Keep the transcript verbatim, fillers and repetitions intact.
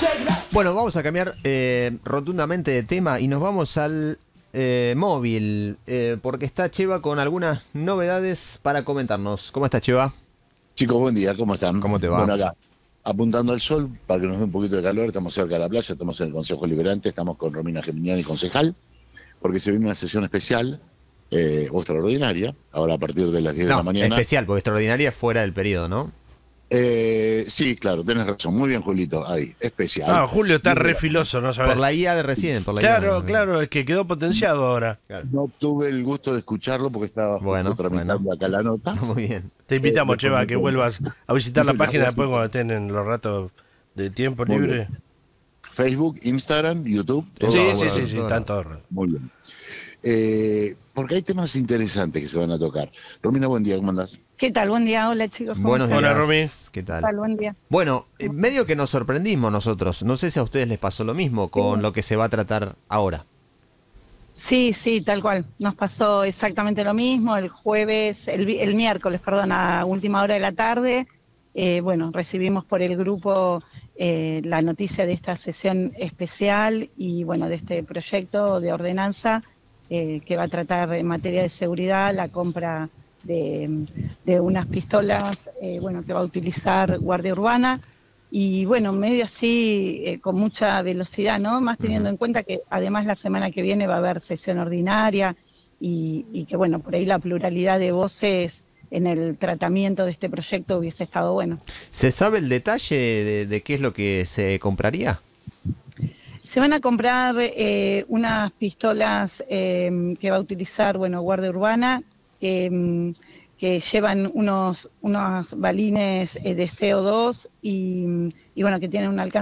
Bueno, vamos a cambiar eh, rotundamente de tema y nos vamos al eh, móvil, eh, porque está Cheva con algunas novedades para comentarnos. ¿Cómo está, Cheva? Chicos, buen día, ¿cómo están? ¿Cómo te va? Bueno, acá, apuntando al sol, para que nos dé un poquito de calor, estamos cerca de la playa, estamos en el Consejo Liberante, estamos con Romina Geminiani, concejal, porque se viene una sesión especial, eh, o extraordinaria, ahora a partir de las diez No, de la mañana. especial, porque extraordinaria es fuera del periodo, ¿no? Eh, sí, claro, tenés razón, muy bien, Julito, ahí, especial. Ah, Julio está re filoso, ¿no sabes? Por la I A de recién, por la Claro, I A de... claro, es que quedó potenciado ahora. Claro. No tuve el gusto de escucharlo porque estaba Bueno, tramitando bueno. acá la nota. Muy bien. Te invitamos, Eh, Cheva, a que vuelvas a visitar la Sí, página la- después cuando estén en los ratos de tiempo Muy libre. bien. Facebook, Instagram, YouTube. todo Sí, ahora. sí, sí, sí, todo. están todos. Muy bien. Eh, porque hay temas interesantes que se van a tocar. Romina, buen día, ¿cómo andás? ¿Qué tal? Buen día, hola chicos. ¿cómo Buenos están? días. Hola, Romy. ¿Qué ¿Qué tal? tal? Buen día. Bueno, eh, medio que nos sorprendimos nosotros. No sé si a ustedes les pasó lo mismo con lo que se va a tratar ahora. Sí, sí, tal cual. Nos pasó exactamente lo mismo el jueves, el, vi- el miércoles, perdón, a última hora de la tarde. Eh, bueno, recibimos por el grupo eh, la noticia de esta sesión especial y bueno, de este proyecto de ordenanza eh, que va a tratar en materia de seguridad la compra de, de unas pistolas, eh, bueno, que va a utilizar Guardia Urbana. Y bueno, medio así, eh, con mucha velocidad, ¿no? Más teniendo en cuenta que además la semana que viene va a haber sesión ordinaria y, y que bueno, por ahí la pluralidad de voces en el tratamiento de este proyecto hubiese estado bueno. ¿Se sabe el detalle de, de qué es lo que se compraría? Se van a comprar eh, unas pistolas eh, que va a utilizar, bueno, Guardia Urbana, eh, que llevan unos, unos balines eh, de C O dos y, y bueno, que tienen un alcance